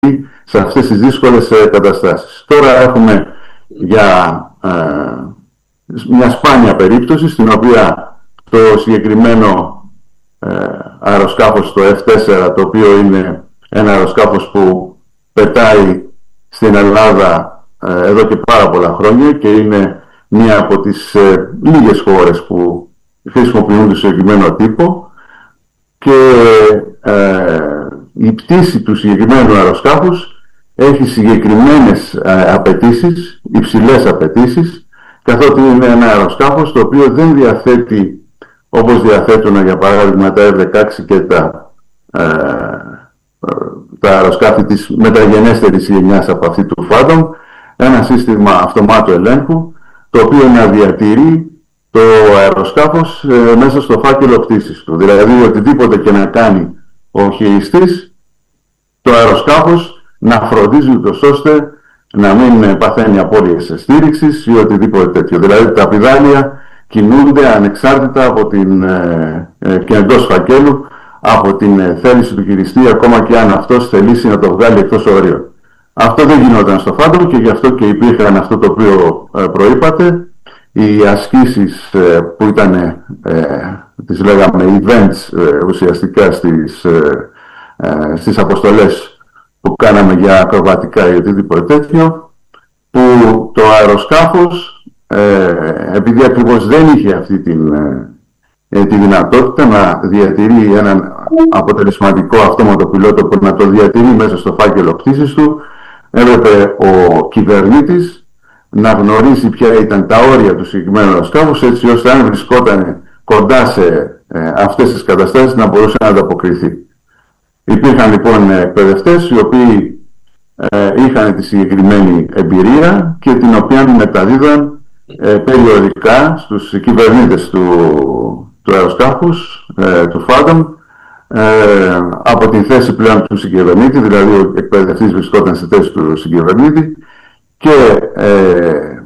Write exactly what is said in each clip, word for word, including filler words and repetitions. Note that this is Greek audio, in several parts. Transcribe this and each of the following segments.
σε αυτές τις δύσκολες ε, καταστάσεις. Τώρα έχουμε για ε, μια σπάνια περίπτωση στην οποία το συγκεκριμένο ε, αεροσκάφος, το εφ τέσσερα, το οποίο είναι ένα αεροσκάφος που πετάει στην Ελλάδα ε, εδώ και πάρα πολλά χρόνια και είναι μία από τις ε, λίγες χώρες που χρησιμοποιούν το συγκεκριμένο τύπο, και ε, η πτήση του συγκεκριμένου αεροσκάφους έχει συγκεκριμένες ε, απαιτήσεις, υψηλές απαιτήσεις, καθότι είναι ένα αεροσκάφος το οποίο δεν διαθέτει, όπως διαθέτουν για παράδειγμα τα εφ δεκαέξι και τα, ε, τα αεροσκάφη της μεταγενέστερης γενιάς από αυτή του Phantom, ένα σύστημα αυτομάτου ελέγχου, το οποίο να διατηρεί το αεροσκάφος ε, μέσα στο φάκελο πτήσης του. Δηλαδή οτιδήποτε και να κάνει ο χειριστής, το αεροσκάφος να φροντίζει ούτως ώστε να μην παθαίνει απώλειες στήριξης ή οτιδήποτε τέτοιο. Δηλαδή τα πηδάλια κινούνται ανεξάρτητα από την, ε, ε, και εντός φακέλου από την ε, θέληση του χειριστή, ακόμα και αν αυτός θελήσει να το βγάλει εκτός ορίων. Αυτό δεν γινόταν στο Phantom και γι' αυτό και υπήρχαν αυτό το οποίο ε, προείπατε, οι ασκήσεις ε, που ήταν, ε, τις λέγαμε events ε, ουσιαστικά στις, ε, ε, στις αποστολές που κάναμε για ακροβατικά ή οτιδήποτε τέτοιο, που το αεροσκάφος, ε, επειδή ακριβώς δεν είχε αυτή την, ε, τη δυνατότητα να διατηρεί έναν αποτελεσματικό αυτόματο πιλότο που να το διατηρεί μέσα στο φάκελο πτήσης του, έπρεπε ο κυβερνήτης να γνωρίσει ποια ήταν τα όρια του συγκεκριμένου αεροσκάφους, έτσι ώστε αν βρισκόταν κοντά σε ε, αυτές τις καταστάσεις να μπορούσε να ανταποκριθεί. Υπήρχαν λοιπόν εκπαιδευτές οι οποίοι ε, είχαν τη συγκεκριμένη εμπειρία και την οποία μεταδίδαν ε, περιοδικά στους κυβερνήτες του, του αεροσκάφους, ε, του Phantom, ε, από την θέση πλέον του συγκυβερνήτη, δηλαδή ο εκπαιδευτής βρισκόταν στη θέση του συγκυβερνήτη και ε,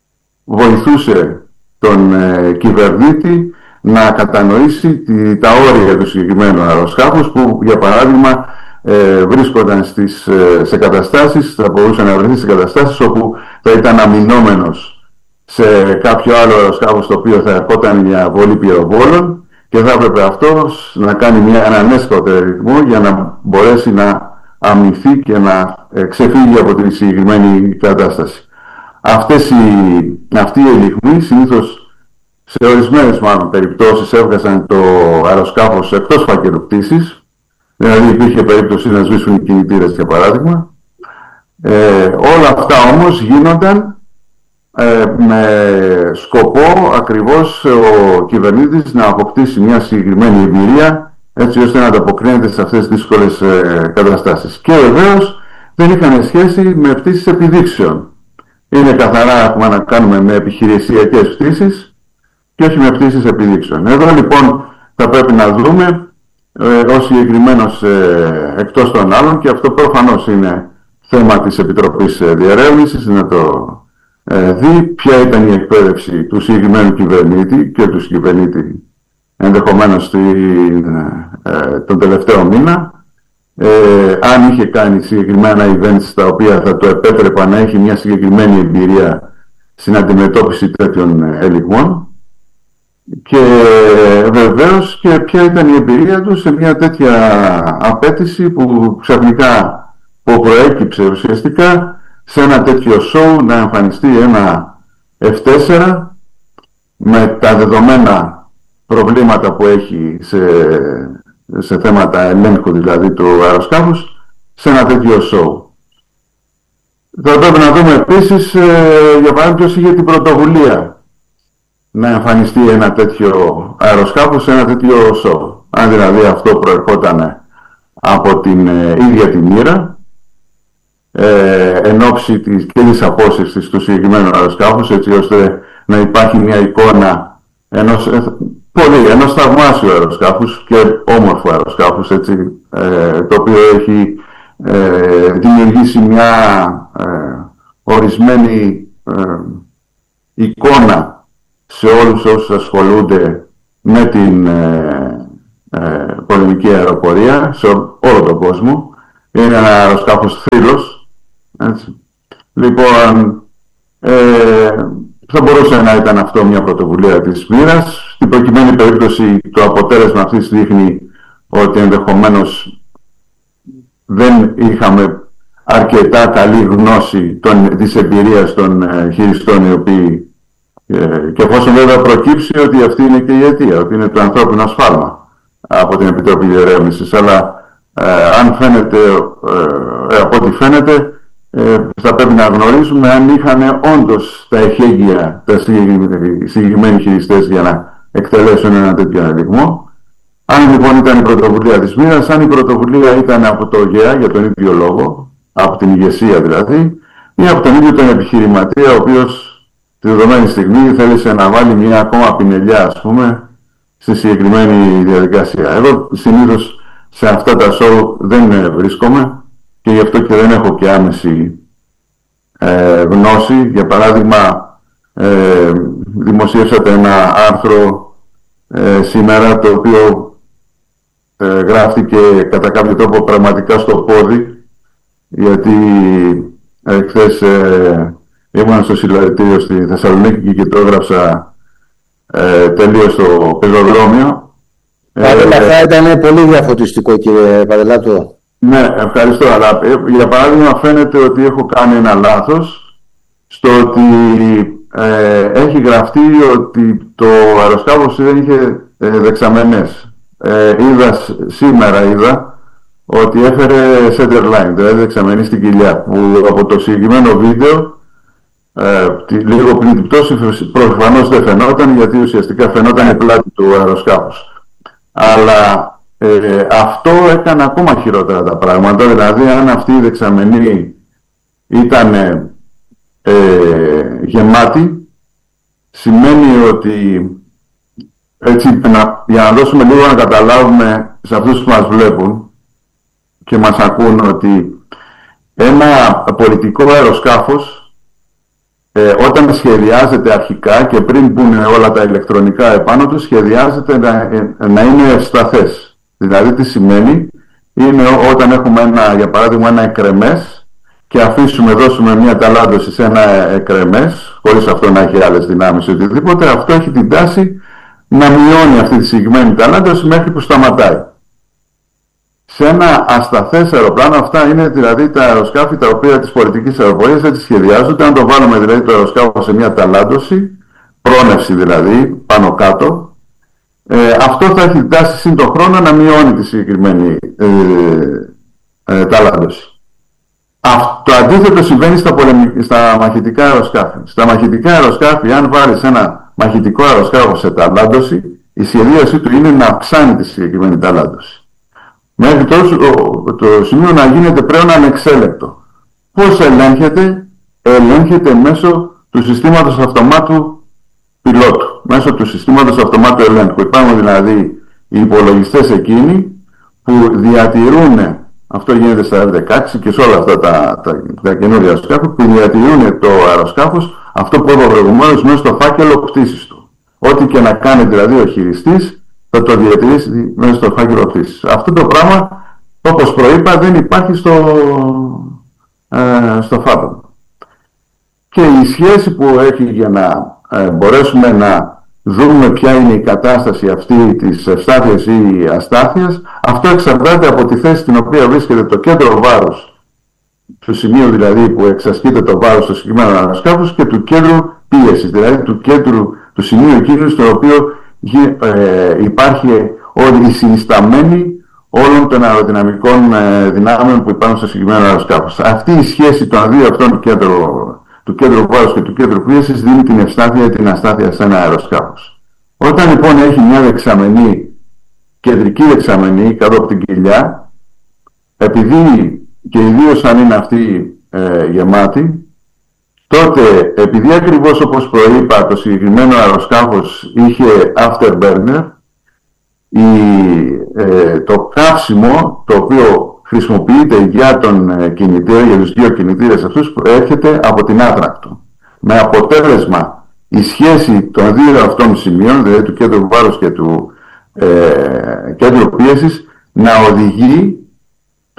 βοηθούσε τον ε, κυβερνήτη να κατανοήσει τη, τα όρια του συγκεκριμένου αεροσκάφους, που για παράδειγμα ε, βρίσκονταν στις, ε, σε καταστάσεις, θα μπορούσε να βρεθεί σε καταστάσεις όπου θα ήταν αμυνόμενος σε κάποιο άλλο αεροσκάφος το οποίο θα ερχόταν για βολή πυροβόλων και θα έπρεπε αυτός να κάνει μια, έναν έσχαρο ρυθμό για να μπορέσει να αμυνθεί και να ε, ξεφύγει από την συγκεκριμένη κατάσταση. Αυτές οι, αυτοί οι ελιγμοί συνήθως σε ορισμένες μάλλον περιπτώσεις έβγαζαν το αεροσκάφος εκτός φακέλου πτήσης, δηλαδή υπήρχε περίπτωση να σβήσουν οι κινητήρες για παράδειγμα. Ε, όλα αυτά όμως γίνονταν ε, με σκοπό ακριβώς ο κυβερνήτης να αποκτήσει μια συγκεκριμένη εμπειρία, έτσι ώστε να ανταποκρίνεται σε αυτές τις δύσκολες ε, καταστάσεις. Και βεβαίως δεν είχαν σχέση με πτήσεις επιδείξεων. Είναι καθαρά, έχουμε να κάνουμε με επιχειρησιακές πτήσεις και όχι με πτήσεις επιδείξεων. Εδώ λοιπόν θα πρέπει να δούμε ε, ο συγκεκριμένος ε, εκτός των άλλων, και αυτό προφανώς είναι θέμα της Επιτροπής ε, Διερεύνησης, να το ε, δει ποια ήταν η εκπαίδευση του συγκεκριμένου κυβερνήτη και του συγκυβερνήτη ενδεχομένως στην, ε, τον τελευταίο μήνα, ε, αν είχε κάνει συγκεκριμένα events τα οποία θα το επέτρεπαν να έχει μια συγκεκριμένη εμπειρία στην αντιμετώπιση τέτοιων ελιγμών, και βεβαίως και ποια ήταν η εμπειρία του σε μια τέτοια απέτηση που ξαφνικά που προέκυψε ουσιαστικά σε ένα τέτοιο show να εμφανιστεί ένα εφ τέσσερα με τα δεδομένα προβλήματα που έχει σε, σε θέματα ελέγχου δηλαδή του αεροσκάφους, σε ένα τέτοιο show. Θα πρέπει να δούμε επίσης ε, για παράδειγμα ποιος είχε την πρωτοβουλία να εμφανιστεί ένα τέτοιο αεροσκάφος σε ένα τέτοιο show. Αν δηλαδή αυτό προερχόταν από την ε, ίδια τη μοίρα, ε, εν ώψη της, και της απόσυρσης του συγκεκριμένου αεροσκάφους, έτσι ώστε να υπάρχει μια εικόνα ενός, ε, πολύ, ενός θαυμάσιου αεροσκάφους και όμορφου αεροσκάφους, έτσι, ε, το οποίο έχει ε, δημιουργήσει μια ε, ορισμένη ε, εικόνα σε όλους όσους ασχολούνται με την ε, ε, πολεμική αεροπορία σε όλο τον κόσμο. είναι ένα αεροσκάφος θρύλος. Έτσι. Λοιπόν, ε, θα μπορούσε να ήταν αυτό μια πρωτοβουλία της μοίρας. Στην προκειμένη περίπτωση το αποτέλεσμα αυτής δείχνει ότι ενδεχομένως δεν είχαμε αρκετά καλή γνώση των, της εμπειρίας των ε, χειριστών οι οποίοι ε, και εφόσον βέβαια προκύψει ότι αυτή είναι και η αιτία, ότι είναι το ανθρώπινο σφάλμα από την Επιτροπή Διερεύνησης, αλλά ε, αν φαίνεται, ε, από ό,τι φαίνεται, ε, θα πρέπει να γνωρίζουμε αν είχαν όντως τα εχέγγυα τα συγκεκριμένοι χειριστές για να εκτελέσουν ένα τέτοιο ελιγμό. Αν λοιπόν ήταν η πρωτοβουλία της μοίρας, αν η πρωτοβουλία ήταν από το ΟΓΕΑ για τον ίδιο λόγο, από την ηγεσία δηλαδή, ή από τον ίδιο τον επιχειρηματία, ο οποίος τη δεδομένη στιγμή θέλησε να βάλει μια ακόμα πινελιά, ας πούμε, στη συγκεκριμένη διαδικασία. Εγώ συνήθως σε αυτά τα show δεν βρίσκομαι και γι' αυτό και δεν έχω και άμεση ε, γνώση. Για παράδειγμα, ε, δημοσίευσατε ένα άρθρο ε, σήμερα το οποίο ε, γράφτηκε κατά κάποιο τρόπο πραγματικά στο πόδι, γιατί ε, χθες ε, ήμουν στο συλλαλητήριο στη Θεσσαλονίκη και το έγραψα ε, τελείως στο πεζοδρόμιο. Παρ' όλα αυτά ήταν πολύ διαφωτιστικό, κύριε Παντελάτο. Ναι, ευχαριστώ, αλλά για παράδειγμα φαίνεται ότι έχω κάνει ένα λάθος στο ότι ε, έχει γραφτεί ότι το αεροσκάφος δεν είχε ε, δεξαμενές. Ε, είδα, σήμερα είδα ότι έφερε centerline, δηλαδή δεξαμενή στην κοιλιά, που από το συγκεκριμένο βίντεο ε, λίγο πριν την πτώση προφανώς δεν φαινόταν, γιατί ουσιαστικά φαινόταν η πλάτη του αεροσκάφους. Αλλά ε, αυτό έκανε ακόμα χειρότερα τα πράγματα. Δηλαδή, αν αυτή η δεξαμενή ήταν ε, γεμάτη, σημαίνει ότι, έτσι, να, για να δώσουμε λίγο να καταλάβουμε σε αυτούς που μας βλέπουν και μας ακούν, ότι ένα πολιτικό αεροσκάφος Ε, όταν σχεδιάζεται αρχικά και πριν μπουν όλα τα ηλεκτρονικά επάνω του, σχεδιάζεται να, να είναι ευσταθές. Δηλαδή τι σημαίνει? Είναι όταν έχουμε ένα, για παράδειγμα, ένα εκρεμές και αφήσουμε, δώσουμε μια ταλάντωση σε ένα εκρεμές, χωρίς αυτό να έχει άλλες δυνάμεις ή οτιδήποτε, αυτό έχει την τάση να μειώνει αυτή τη συγκεκριμένη ταλάντωση μέχρι που σταματάει. Σε ένα ασταθές αεροπλάνο, αυτά είναι δηλαδή τα αεροσκάφη τα οποία της πολιτικής αεροπορίας έτσι σχεδιάζονται. Αν το βάλουμε δηλαδή το αεροσκάφο σε μια ταλάντωση, πρόνευση δηλαδή, πάνω κάτω, ε, αυτό θα έχει τάση σύν τον χρόνο να μειώνει τη συγκεκριμένη ε, ε, ταλάντωση. Το αντίθετο συμβαίνει στα, πολεμι... στα μαχητικά αεροσκάφη. Στα μαχητικά αεροσκάφη, αν βάλεις ένα μαχητικό αεροσκάφο σε ταλάντωση, η σχεδίασή του είναι να αυξάνει τη συγκεκριμένη ταλάντωση. Μέχρι τόσο το, το σημείο να γίνεται πλέον ανεξέλεκτο. Πώς ελέγχεται? Ελέγχεται μέσω του συστήματος αυτομάτου πιλότου, μέσω του συστήματος αυτομάτου ελέγχου. Υπάρχουν δηλαδή οι υπολογιστές εκείνοι που διατηρούν, αυτό γίνεται στα εφ δεκαέξι και σε όλα αυτά τα, τα, τα καινούργια αεροσκάφη, που διατηρούν το αεροσκάφος, αυτό που είπα προηγουμένως, μέσα στο φάκελο πτήσης του. Ό,τι και να κάνει δηλαδή ο χειριστής, θα το διατηρήσει μέσα στο φάκελο πτήσης. Αυτό το πράγμα, όπως προείπα, δεν υπάρχει στο, ε, στο Phantom. Και η σχέση που έχει για να ε, μπορέσουμε να δούμε ποια είναι η κατάσταση αυτή της ευστάθειας ή αστάθειας, αυτό εξαρτάται από τη θέση στην οποία βρίσκεται το κέντρο βάρους, του σημείου δηλαδή που εξασκείται το βάρος στο συγκεκριμένο αεροσκάφος, και του κέντρου πίεσης, δηλαδή του κέντρου, του σημείου εκείνου στο οποίο ε, υπάρχει όλη η συνισταμένη όλων των αεροδυναμικών ε, δυνάμεων που υπάρχουν στο συγκεκριμένο αεροσκάφος. Αυτή η σχέση των δύο αυτών του κέντρου, του κέντρου βάρους και του κέντρου πίεσης δίνει την ευστάθεια ή την αστάθεια σε ένα αεροσκάφος. Όταν λοιπόν έχει μια δεξαμενή, κεντρική δεξαμενή κάτω από την κοιλιά, επειδή και ιδίως αν είναι αυτή ε, γεμάτη, τότε, επειδή ακριβώς όπως προείπα το συγκεκριμένο αεροσκάφος είχε afterburner, η, ε, το καύσιμο το οποίο χρησιμοποιείται για τον ε, κινητήρα, για τους δύο κινητήρες αυτούς, προέρχεται από την άτρακτο. Με αποτέλεσμα η σχέση των δύο αυτών σημείων, δηλαδή του κέντρου βάρους και του ε, κέντρου πίεσης, να οδηγεί το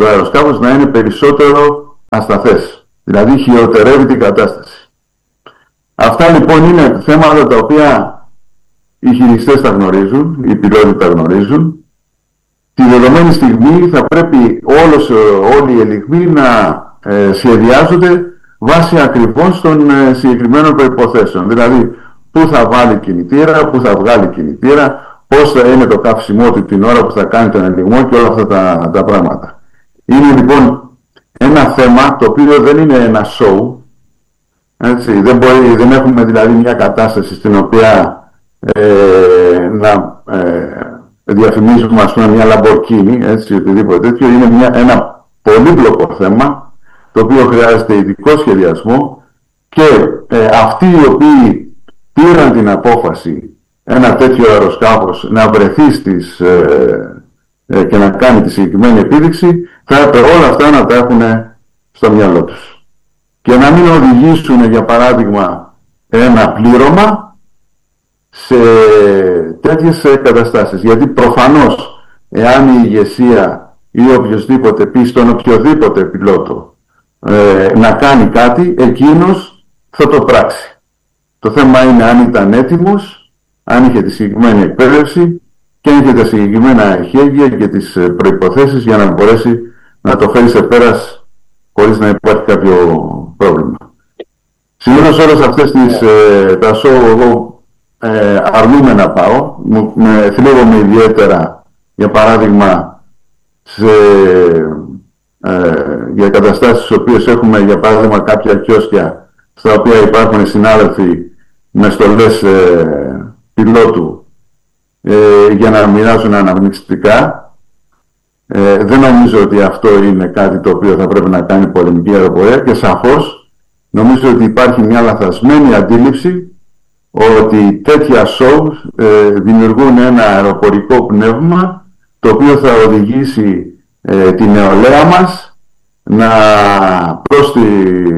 το αεροσκάφος να είναι περισσότερο ασταθές. Δηλαδή χειροτερεύει την κατάσταση. Αυτά λοιπόν είναι θέματα τα οποία οι χειριστές τα γνωρίζουν, οι πιλότοι τα γνωρίζουν. Τη δεδομένη στιγμή θα πρέπει όλος, όλοι οι ελιγμοί να ε, σχεδιάζονται βάσει ακριβώς των ε, συγκεκριμένων προϋποθέσεων. Δηλαδή, πού θα βάλει κινητήρα, πού θα βγάλει κινητήρα, πώς θα είναι το καύσιμό του την ώρα που θα κάνει τον ελιγμό και όλα αυτά τα, τα πράγματα. Είναι λοιπόν ένα θέμα το οποίο δεν είναι ένα show. Έτσι, δεν, μπορεί, δεν έχουμε δηλαδή μια κατάσταση στην οποία ε, να ε, διαφημίζουμε, ας πούμε, μια Lamborghini, έτσι, οτιδήποτε τέτοιο. Είναι μια, ένα πολύπλοκο θέμα το οποίο χρειάζεται ειδικό σχεδιασμό και ε, αυτοί οι οποίοι πήραν την απόφαση ένα τέτοιο αεροσκάφος να βρεθεί στις, ε, ε, και να κάνει τη συγκεκριμένη επίδειξη, θα έπρεπε όλα αυτά να τα έχουν στο μυαλό τους και να μην οδηγήσουν, για παράδειγμα, ένα πλήρωμα σε τέτοιες καταστάσεις. Γιατί προφανώς, εάν η ηγεσία ή οποιοσδήποτε πει στον οποιοδήποτε πιλότο ε, να κάνει κάτι, εκείνος θα το πράξει. Το θέμα είναι αν ήταν έτοιμος, αν είχε τη συγκεκριμένη εκπαίδευση και αν είχε τα συγκεκριμένα εχέγγυα και τις προϋποθέσεις για να μπορέσει να το φέρει σε πέρας χωρίς να υπάρχει κάποιο πρόβλημα. Συνήθως όλες αυτές τις ε, τα show εγώ ε, αρνούμαι να πάω. Με θλίβομαι ιδιαίτερα, για παράδειγμα, σε, ε, για καταστάσεις στις οποίες έχουμε, για παράδειγμα, κάποια κιόσκια στα οποία υπάρχουν συνάδελφοι με στολές ε, πιλότου ε, για να μοιράζουν αναμνηστικά. Ε, δεν νομίζω ότι αυτό είναι κάτι το οποίο θα πρέπει να κάνει πολεμική αεροπορία και σαφώς νομίζω ότι υπάρχει μια λαθασμένη αντίληψη ότι τέτοια show ε, δημιουργούν ένα αεροπορικό πνεύμα το οποίο θα οδηγήσει ε, την νεολαία μας να, προς, τη,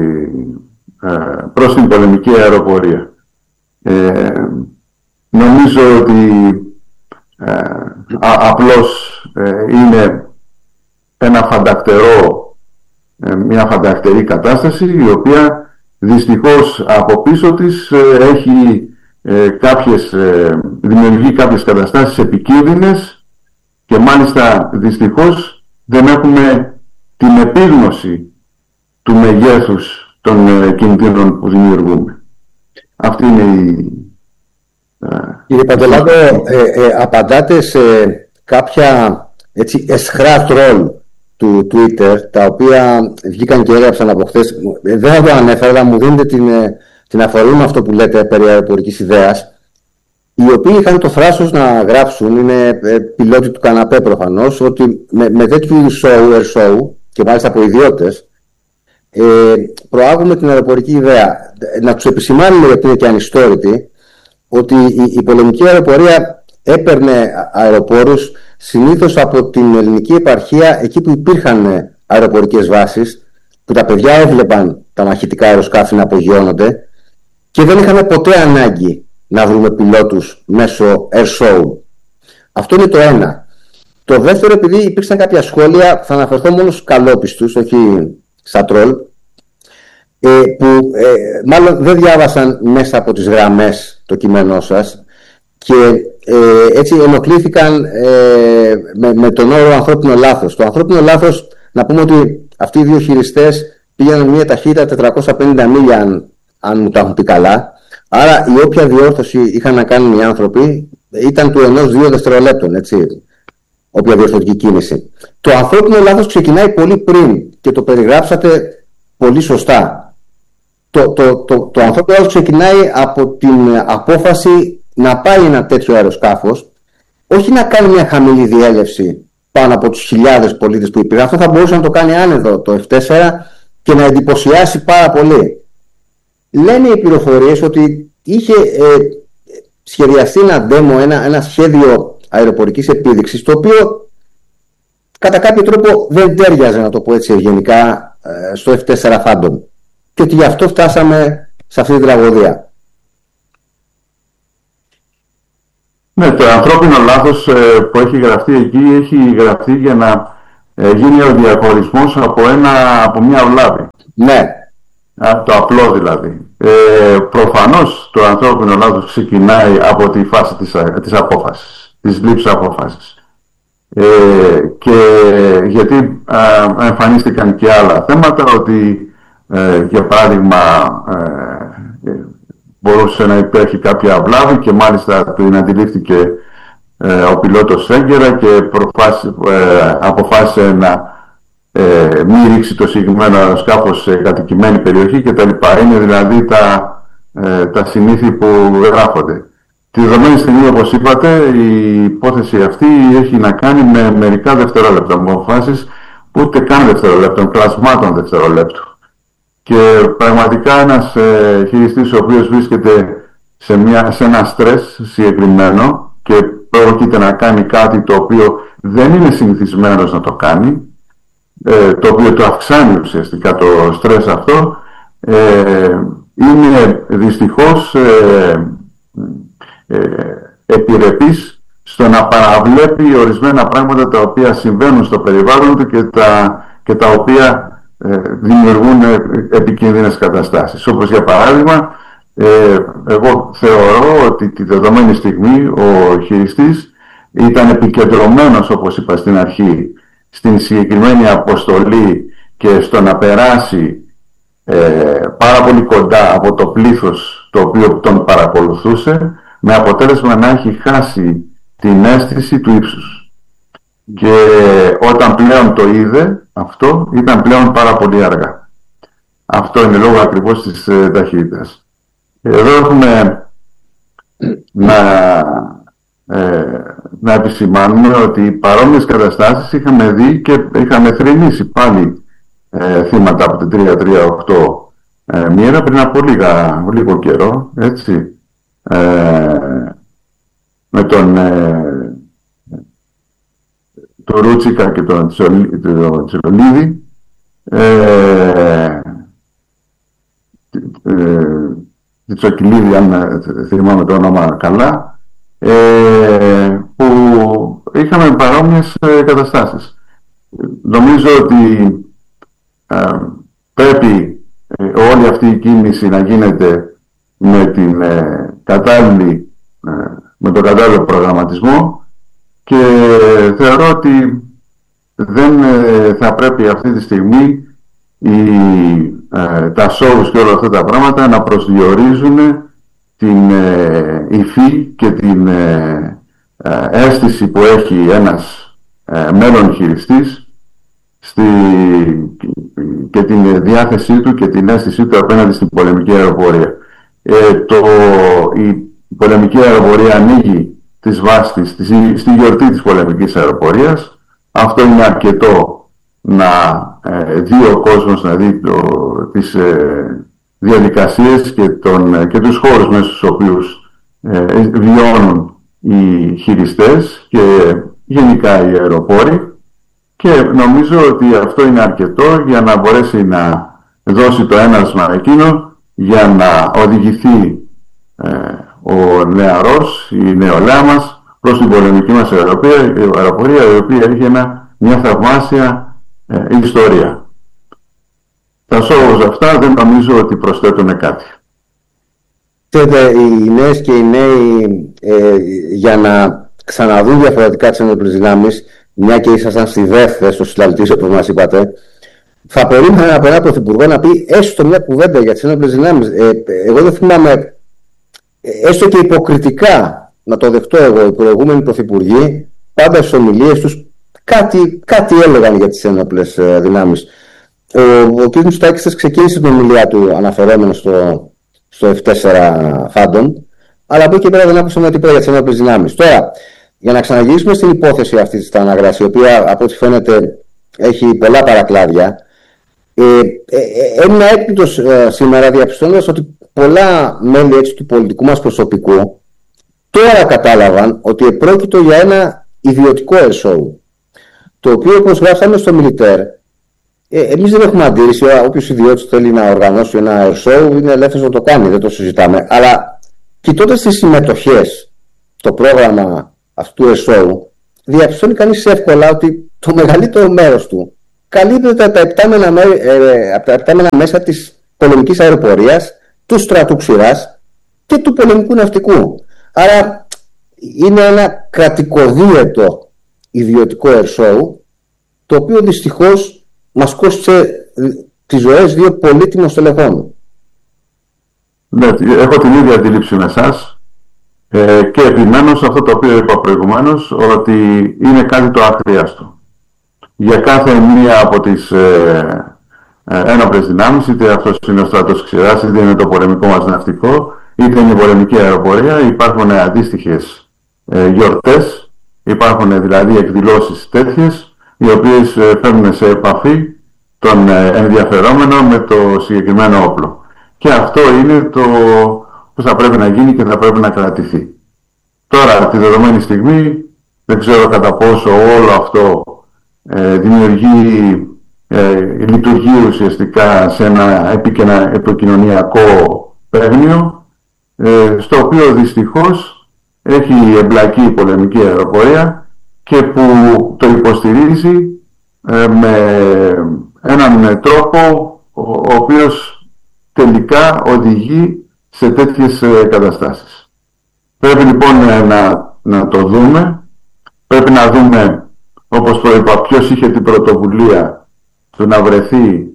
ε, προς την πολεμική αεροπορία. Ε, νομίζω ότι ε, α, απλώς ε, είναι ένα φαντακτερό, ε, μια φαντακτερή κατάσταση η οποία δυστυχώς από πίσω της ε, έχει ε, κάποιες, ε, δημιουργεί κάποιες καταστάσεις επικίνδυνες και μάλιστα δυστυχώς δεν έχουμε την επίγνωση του μεγέθους των ε, κινδύνων που δημιουργούμε. Αυτή είναι η... Κύριε Παντελάδο, ε, ε, απαντάτε σε κάποια έτσι, εσχρά τρόλ του Twitter, τα οποία βγήκαν και έγραψαν από χθες. Ε, δεν θα το ανέφερα, αλλά μου δίνετε την, την αφορμή με αυτό που λέτε περί αεροπορικής ιδέας, οι οποίοι είχαν το θράσος να γράψουν, είναι ε, πιλότοι του καναπέ προφανώς, ότι με, με τέτοιου show, air show, και μάλιστα από ιδιώτες, ε, προάγουμε την αεροπορική ιδέα. Να τους επισημάνουμε, γιατί είναι και ανιστόρητοι, ότι η, η πολεμική αεροπορία έπαιρνε αεροπόρους συνήθως από την ελληνική επαρχία, εκεί που υπήρχαν αεροπορικές βάσεις, που τα παιδιά έβλεπαν τα μαχητικά αεροσκάφη να απογειώνονται και δεν είχαμε ποτέ ανάγκη να βρούμε πιλότους μέσω air show. Αυτό είναι το ένα. Το δεύτερο, επειδή υπήρξαν κάποια σχόλια, θα αναφερθώ μόνο στους καλόπιστους, όχι στα τρόλ, ε, που ε, μάλλον δεν διάβασαν μέσα από τις γραμμές το κείμενό σας και ε, έτσι ενοχλήθηκαν ε, με, με τον όρο ανθρώπινο λάθος. Το ανθρώπινο λάθος, να πούμε ότι αυτοί οι δύο χειριστές πήγαιναν μια ταχύτητα τετρακόσια πενήντα μίλια, αν, αν μου τα έχουν πει καλά. Άρα η όποια διόρθωση είχαν να κάνουν οι άνθρωποι ήταν του ενός δύο δευτερολέπτων, έτσι, όποια διορθωτική κίνηση. Το ανθρώπινο λάθος ξεκινάει πολύ πριν και το περιγράψατε πολύ σωστά. Το, το, το, το ανθρώπινο λάθος ξεκινάει από την απόφαση να πάει ένα τέτοιο αεροσκάφος, όχι να κάνει μια χαμηλή διέλευση πάνω από τους χιλιάδες πολίτες που υπήρχαν. Αυτό θα μπορούσε να το κάνει άνεδρο το εφ τέσσερα και να εντυπωσιάσει πάρα πολύ. Λένε οι πληροφορίες ότι είχε ε, σχεδιαστεί ένα demo, ένα, ένα σχέδιο αεροπορικής επίδειξης, το οποίο κατά κάποιο τρόπο δεν τέριαζε, να το πω έτσι ευγενικά, ε, στο εφ τέσσερα Phantom. Και ότι γι' αυτό φτάσαμε σε αυτή την τραγωδία. Ναι, το ανθρώπινο λάθος ε, που έχει γραφτεί εκεί έχει γραφτεί για να ε, γίνει ο διαχωρισμός από, ένα, από μια βλάβη. Ναι. Α, το απλό δηλαδή. Ε, προφανώς το ανθρώπινο λάθος ξεκινάει από τη φάση της, της απόφασης, της λήψης απόφασης. Ε, και γιατί α, εμφανίστηκαν και άλλα θέματα, ότι ε, για παράδειγμα ε, μπορούσε να υπέρχει κάποια βλάβη και μάλιστα την αντιλήφθηκε ε, ο πιλότος έγκαιρα και προφάσι, ε, αποφάσισε να ε, μη ρίξει το συγκεκριμένο σκάφος σε κατοικημένη περιοχή κτλ. Είναι δηλαδή τα, ε, τα συνήθη που γράφονται. Τη δεδομένη στιγμή, όπως είπατε, η υπόθεση αυτή έχει να κάνει με μερικά δευτερόλεπτα, με αποφάσεις που ούτε καν δευτερολέπτων, κλασμάτων δευτερολέπτου. Και πραγματικά ένας ε, χειριστής ο οποίος βρίσκεται σε, μια, σε ένα στρες συγκεκριμένο και πρόκειται να κάνει κάτι το οποίο δεν είναι συνηθισμένος να το κάνει, ε, το οποίο το αυξάνει ουσιαστικά το στρες αυτό, ε, είναι δυστυχώς ε, ε, επιρρεπής στο να παραβλέπει ορισμένα πράγματα τα οποία συμβαίνουν στο περιβάλλον του και τα, και τα οποία ε, δημιουργούν επικίνδυνες καταστάσεις. Όπως για παράδειγμα, ε, εγώ θεωρώ ότι τη δεδομένη στιγμή ο χειριστής ήταν επικεντρωμένος, όπως είπα στην αρχή, στην συγκεκριμένη αποστολή και στο να περάσει ε, πάρα πολύ κοντά από το πλήθος το οποίο τον παρακολουθούσε, με αποτέλεσμα να έχει χάσει την αίσθηση του ύψους. Και όταν πλέον το είδε, αυτό ήταν πλέον πάρα πολύ αργά. Αυτό είναι λόγω ακριβώς της ε, ταχύτητας. Εδώ έχουμε να, ε, να επισημάνουμε ότι παρόμοιες καταστάσεις είχαμε δει και είχαμε θρηνήσει πάλι ε, θύματα από την τρία τρία οκτώ ε, μοίρα πριν από λίγα, λίγο καιρό, έτσι. Ε, με τον ε, το Ρούτσικα και τον Τσιρολίδη, ε, τη Τσοκυλίδη, αν θυμάμαι το όνομα καλά, ε, που είχαμε παρόμοιες ε, καταστάσεις. Νομίζω ότι ε, πρέπει ε, όλη αυτή η κίνηση να γίνεται με την ε, κατάλληλη, ε, με τον κατάλληλο προγραμματισμό, και θεωρώ ότι δεν ε, θα πρέπει αυτή τη στιγμή οι, ε, τα shows και όλα αυτά τα πράγματα να προσδιορίζουν την ε, υφή και την ε, ε, αίσθηση που έχει ένας ε, μέλλον χειριστής στη, και την διάθεσή του και την αίσθησή του απέναντι στην πολεμική αεροπορία. Ε, το, η πολεμική αεροπορία ανοίγει της βάσης, στη, στη γιορτή της πολεμικής αεροπορίας. Αυτό είναι αρκετό να ε, δει ο κόσμος, να δει το, τις ε, διαδικασίες και, τον, και τους χώρους μέσα στους οποίους ε, βιώνουν οι χειριστές και γενικά οι αεροπόροι, και νομίζω ότι αυτό είναι αρκετό για να μπορέσει να δώσει το ένασμα εκείνο για να οδηγηθεί ε, ο νεαρός, η νεολαία μας προς την πολεμική μας αεροπορία, η οποία έχει ένα, μια θαυμάσια ε, ιστορία. Τα σώβος αυτά δεν νομίζω ότι προσθέτουν κάτι. Ξέρετε, οι νέες και οι νέοι ε, για να ξαναδούν διαφορετικά τις ενόπλες δυνάμεις, μια και ήσασταν στη ΔΕΘ, στο συλλαλητήριο όπως μας είπατε, θα περίμενα από έναν πρωθυπουργό να πει έστω μια κουβέντα για τις ενόπλες δυνάμεις. Ε, εγώ δεν θυμάμαι, έστω και υποκριτικά, να το δεχτώ εγώ, οι προηγούμενοι πρωθυπουργοί πάντα στις ομιλίες τους κάτι, κάτι έλεγαν για τις ενόπλες δυνάμεις. Ο, ο κ. Μητσοτάκης ξεκίνησε την ομιλία του αναφερόμενο στο, στο εφ τέσσερα Phantom, αλλά από εκεί και πέρα δεν άκουσαμε τίποτα για τις ενόπλες δυνάμεις. Τώρα, για να ξαναγυρίσουμε στην υπόθεση αυτή της Σταναγράς, η οποία από ό,τι φαίνεται έχει πολλά παρακλάδια, ε, ε, ε, έμεινα έκπληκτος ε, σήμερα διαπιστώνοντας ότι πολλά μέλη έτσι του πολιτικού μας προσωπικού τώρα κατάλαβαν ότι επρόκειτο για ένα ιδιωτικό air show, το οποίο, όπως γράψαμε στο Militaire, ε, εμείς δεν έχουμε αντίρρηση. Όποιος ιδιώτης θέλει να οργανώσει ένα air show είναι ελεύθερος να το κάνει, δεν το συζητάμε, αλλά κοιτώντας τις συμμετοχές στο πρόγραμμα αυτού του air show, διαπιστώνει κανείς εύκολα ότι το μεγαλύτερο μέρος του καλύπτεται από τα επτάμενα, ε, από τα επτάμενα μέσα της πολεμικής αεροπορίας, του στρατού ξηράς και του πολεμικού ναυτικού. Άρα είναι ένα κρατικοδίαιτο ιδιωτικό air show, το οποίο δυστυχώς μας κόστησε τις ζωές δύο πολύτιμων στελεχών. Ναι, έχω την ίδια αντίληψη με εσάς ε, και επιμένω σε αυτό το οποίο είπα προηγουμένως, ότι είναι κάτι το αχρίαστο. Για κάθε μία από τις ε, ε, ένοπλες δυνάμεις, είτε αυτός είναι ο στρατός ξηράς, είτε είναι το πολεμικό μας ναυτικό, είτε είναι η πολεμική αεροπορία, υπάρχουν αντίστοιχες ε, γιορτές, υπάρχουν δηλαδή εκδηλώσεις τέτοιες, οι οποίες ε, φέρνουν σε επαφή τον ε, ενδιαφερόμενο με το συγκεκριμένο όπλο. Και αυτό είναι το που θα πρέπει να γίνει και θα πρέπει να κρατηθεί. Τώρα, τη δεδομένη στιγμή, δεν ξέρω κατά πόσο όλο αυτό ε, δημιουργεί, ε, λειτουργεί ουσιαστικά σε ένα επικοινωνιακό παίγνιο, ε, στο οποίο δυστυχώς έχει εμπλακεί η πολεμική αεροπορία και που το υποστηρίζει ε, με έναν τρόπο ο, ο οποίος τελικά οδηγεί σε τέτοιες ε, καταστάσεις. Πρέπει λοιπόν ε, να, να το δούμε. Πρέπει να δούμε, όπως προείπα, ποιος είχε την πρωτοβουλία του να βρεθεί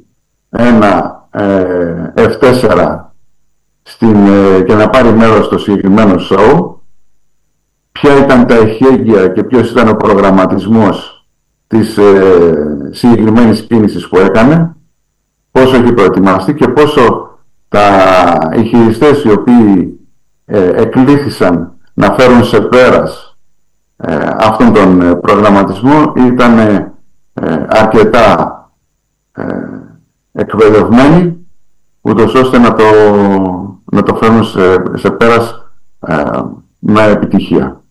ένα ε, εφ τέσσερα στην, ε, και να πάρει μέρος στο συγκεκριμένο σοου, ποια ήταν τα εχέγγυα και ποιος ήταν ο προγραμματισμός της ε, συγκεκριμένης κίνησης που έκανε, πόσο έχει προετοιμαστεί και πόσο τα, οι χειριστές οι οποίοι ε, εκλήθησαν να φέρουν σε πέρας ε, αυτόν τον ε, προγραμματισμό ήταν ε, ε, αρκετά ε, εκπαιδευμένοι, ούτως ώστε να το, να το φέρουν σε, σε πέρας ε, με επιτυχία.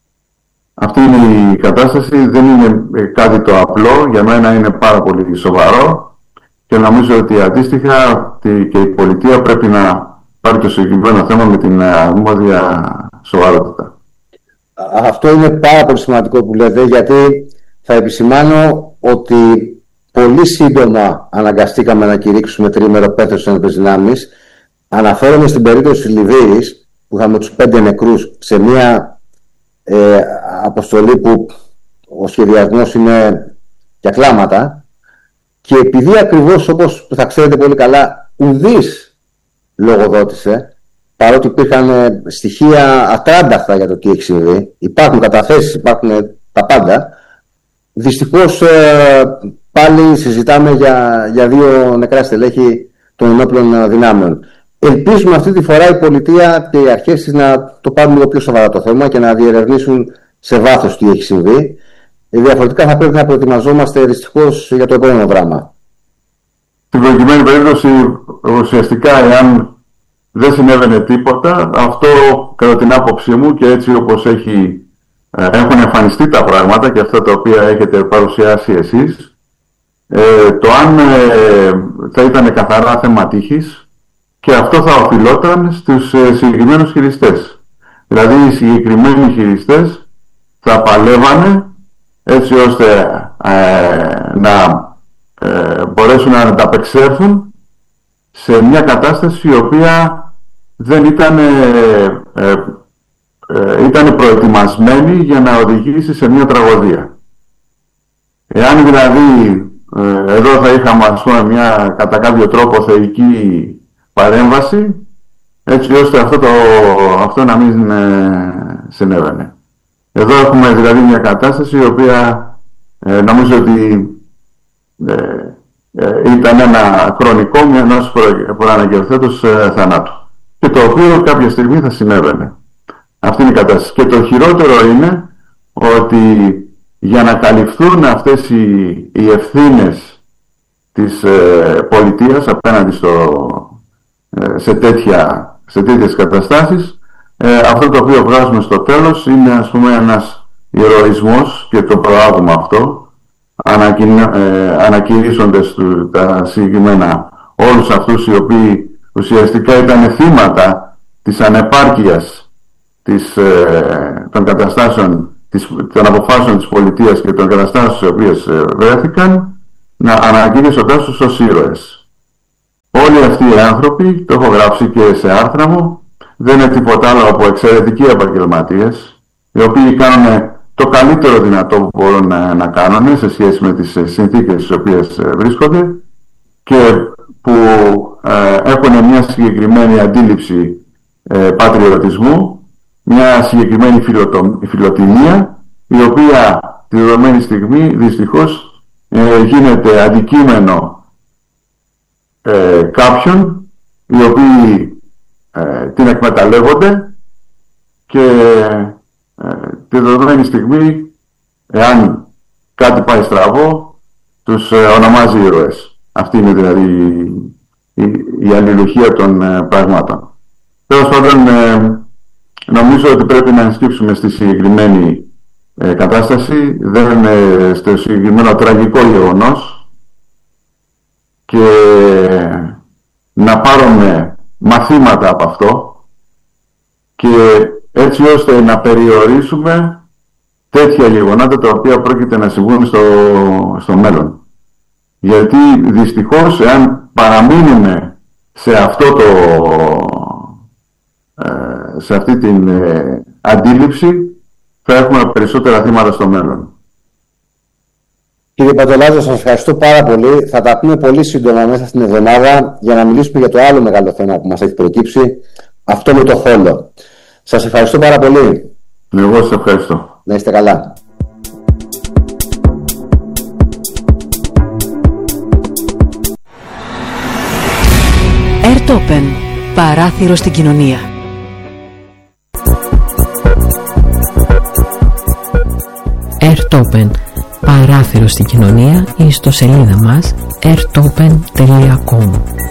Αυτή είναι η κατάσταση, δεν είναι κάτι το απλό, για μένα είναι πάρα πολύ σοβαρό. Και νομίζω ότι αντίστοιχα και η πολιτεία πρέπει να πάρει το συγκεκριμένο θέμα με την αρμόδια σοβαρότητα. Αυτό είναι πάρα πολύ σημαντικό που λέτε, γιατί θα επισημάνω ότι πολύ σύντομα αναγκαστήκαμε να κηρύξουμε τρίμερο πέθρος στις ένοπλες δυνάμεις. Αναφέρομαι στην περίπτωση της Λιβύης, που είχαμε τους πέντε νεκρούς σε μια ε, αποστολή που ο σχεδιασμός είναι για κλάματα. Και επειδή ακριβώς, όπως θα ξέρετε πολύ καλά, ουδής λογοδότησε, παρότι υπήρχαν στοιχεία ατράνταχτα για το τι έχει συμβεί, υπάρχουν καταθέσεις, υπάρχουν τα πάντα, δυστυχώς πάλι συζητάμε για, για δύο νεκρά στελέχη των ενόπλων δυνάμεων. Ελπίζουμε αυτή τη φορά η πολιτεία και οι αρχές της να το πάρουν λίγο πιο σοβαρά το θέμα και να διερευνήσουν σε βάθος τι έχει συμβεί. Διαφορετικά θα πρέπει να προετοιμαζόμαστε δυστυχώς για το επόμενο δράμα. Στην προκειμένη περίπτωση, ουσιαστικά, εάν δεν συνέβαινε τίποτα, αυτό κατά την άποψή μου και έτσι όπως έχει, ε, έχουν εμφανιστεί τα πράγματα και αυτά τα οποία έχετε παρουσιάσει εσείς, ε, το αν ε, θα ήταν καθαρά θέμα τύχης, και αυτό θα οφειλόταν στους ε, συγκεκριμένους χειριστές. Δηλαδή οι συγκεκριμένοι χειριστές θα παλεύανε έτσι ώστε ε, να ε, μπορέσουν να ανταπεξέλθουν σε μια κατάσταση η οποία δεν ήταν, ε, ε, ε, ήταν προετοιμασμένη για να οδηγήσει σε μια τραγωδία. Εάν δηλαδή ε, εδώ θα είχαμε, ας πούμε, μια κατά κάποιο τρόπο θεϊκή παρέμβαση, έτσι ώστε αυτό, το, αυτό να μην ε, συνέβαινε. Εδώ έχουμε δηλαδή μια κατάσταση η οποία ε, νομίζω ότι ε, ε, ήταν ένα χρονικό μιας προαναγγελθέντος ε, θανάτου, και το οποίο κάποια στιγμή θα συνέβαινε. Αυτή είναι η κατάσταση. Και το χειρότερο είναι ότι για να καλυφθούν αυτές οι, οι ευθύνες της ε, πολιτείας απέναντι στο, ε, σε, τέτοια, σε τέτοιες καταστάσεις, Ε, αυτό το οποίο βγάζουμε στο τέλος είναι, ας πούμε, ένας ηρωισμός, και το προάγουμε αυτό, ανακοι... ε, ανακηρύσσοντας τα συγκεκριμένα όλους αυτούς οι οποίοι ουσιαστικά ήταν θύματα της ανεπάρκειας της, ε, των καταστάσεων των αποφάσεων της πολιτείας και των καταστάσεων στις οποίες βρέθηκαν, να αναγγείλησοντάς τους ως ήρωες. Όλοι αυτοί οι άνθρωποι, το έχω γράψει και σε άρθρα μου, δεν είναι τίποτα άλλο από εξαιρετικοί επαγγελματίες, οι οποίοι κάνουν το καλύτερο δυνατό που μπορούν να, να κάνουν σε σχέση με τις συνθήκες στις οποίες βρίσκονται και που ε, έχουν μια συγκεκριμένη αντίληψη ε, πατριωτισμού, μια συγκεκριμένη φιλοτο, φιλοτιμία, η οποία τη δεδομένη στιγμή δυστυχώς ε, γίνεται αντικείμενο ε, κάποιων οι οποίοι ε, την εκμεταλλεύονται και ε, τη δεδομένη στιγμή, εάν κάτι πάει στραβό, τους ε, ονομάζει ήρωες. Αυτή είναι δηλαδή η, η, η αλληλουχία των ε, πραγμάτων. Τέλος πάντων, ε, νομίζω ότι πρέπει να ενσκύψουμε στη συγκεκριμένη ε, κατάσταση, δεν είναι στο συγκεκριμένο τραγικό γεγονός και να πάρουμε μαθήματα από αυτό και έτσι ώστε να περιορίσουμε τέτοια γεγονότα τα οποία πρόκειται να συμβούν στο, στο μέλλον. Γιατί δυστυχώς, εάν παραμείνουμε σε αυτό το σε αυτή την ε, αντίληψη, θα έχουμε περισσότερα θύματα στο μέλλον. Κύριε Παντελάζο, σας ευχαριστώ πάρα πολύ. Θα τα πούμε πολύ σύντομα μέσα στην εβδομάδα για να μιλήσουμε για το άλλο μεγάλο θέμα που μας έχει προκύψει, αυτό με το χόλο. Σας ευχαριστώ πάρα πολύ. Εγώ σας ευχαριστώ. Να είστε καλά. Airtopen. Παράθυρο στην κοινωνία. Airtopen. Παράθυρο στην κοινωνία. Η ιστοσελίδα μας airtopen τελεία com.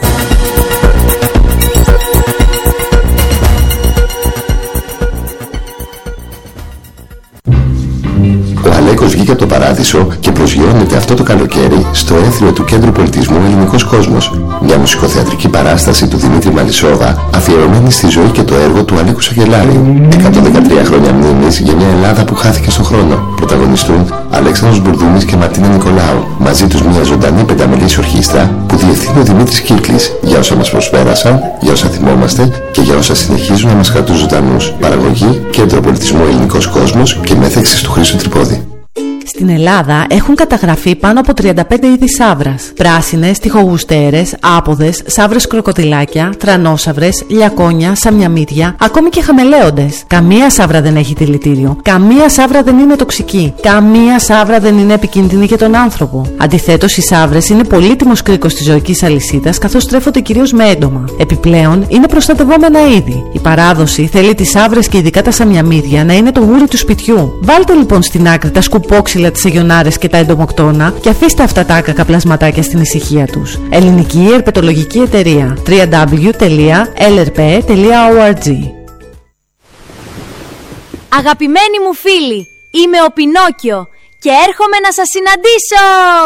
Ο Αλέκος βγήκε από το παράδεισο και προσγειώνεται αυτό το καλοκαίρι στο έθριο του Κέντρου Πολιτισμού Ελληνικός Κόσμος. Μια μουσικοθεατρική παράσταση του Δημήτρη Μαλισσόδα, αφιερωμένη στη ζωή και το έργο του Αλέκου Σαγγελάρη. εκατόν δεκατρία χρόνια μνήμης για μια Ελλάδα που χάθηκε στον χρόνο. Πρωταγωνιστούν Αλέξανδρος Μπουρδούμης και Μαρτίνα Νικολάου. Μαζί τους μια ζωντανή πενταμελής ορχήστρα που διευθύνει ο Δημήτρης Κύκλης για όσα μας προσπέρασαν, για όσα θυμόμαστε και για όσα συνεχίζουν να μας κρατούν ζωντανούς. Παραγωγή Κέντρο Πολιτισμού Ελληνικός Κόσμος και μέθεξης του Χρήστου Τρυπόδη. Στην Ελλάδα έχουν καταγραφεί πάνω από τριάντα πέντε είδη σαύρας. Πράσινες, τυχογουστέρες, άποδες, σαύρες κροκοδιλάκια, τρανόσαυρες, λιακόνια, σαμιαμύδια, ακόμη και χαμελέοντες. Καμία σαύρα δεν έχει δηλητήριο. Καμία σαύρα δεν είναι τοξική. Καμία σαύρα δεν είναι επικίνδυνη για τον άνθρωπο. Αντιθέτως, οι σαύρες είναι πολύτιμος κρίκος της ζωικής αλυσίδας, καθώς τρέφονται κυρίως με έντομα. Επιπλέον, είναι προστατευόμενα είδη. Η παράδοση θέλει τις σαύρες και ειδικά τα σαμιαμύδια να είναι το γούρι του σπιτιού. Βάλτε λοιπόν στην άκρη τα σκουπόξυλα, τις αιγιονάρες και τα εντομοκτώνα και αφήστε αυτά τα άκακα πλασματάκια στην ησυχία τους. Ελληνική Ερπετολογική Εταιρεία. double-u double-u double-u τελεία ελ ερ πι τελεία ο αρ τζι. Αγαπημένοι μου φίλοι, είμαι ο Πινόκιο και έρχομαι να σας συναντήσω!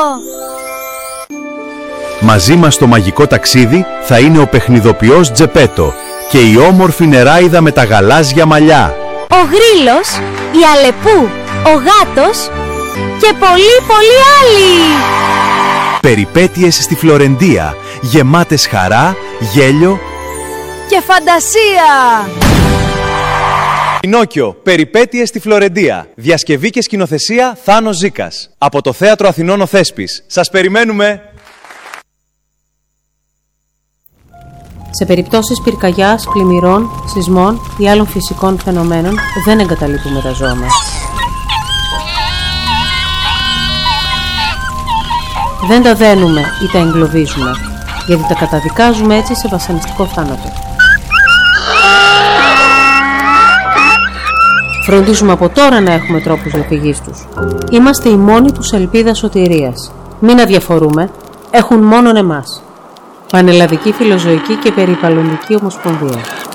Μαζί μας στο μαγικό ταξίδι θα είναι ο παιχνιδοποιός Τζεπέτο και η όμορφη νεράιδα με τα γαλάζια μαλλιά. Ο Γρίλος, η Αλεπού, ο Γάτος και πολλοί πολλοί άλλοι. Περιπέτειες στη Φλωρεντία, γεμάτες χαρά, γέλιο και φαντασία. Πινόκιο, περιπέτειες στη Φλωρεντία. Διασκευή και σκηνοθεσία Θάνος Ζήκας. Από το Θέατρο Αθηνών ο Θέσπης. Σας περιμένουμε! Σε περιπτώσεις πυρκαγιάς, πλημμυρών, σεισμών ή άλλων φυσικών φαινομένων δεν εγκαταλείπουμε τα ζώα μας. Δεν τα δένουμε ή τα εγκλωβίζουμε, γιατί τα καταδικάζουμε έτσι σε βασανιστικό θάνατο. Φροντίζουμε από τώρα να έχουμε τρόπους διαφυγής τους. Είμαστε η μόνη τους ελπίδα σωτηρίας. Μην αδιαφορούμε, έχουν μόνον εμάς. Πανελλαδική Φιλοζωική και Περιβαλλοντική Ομοσπονδία.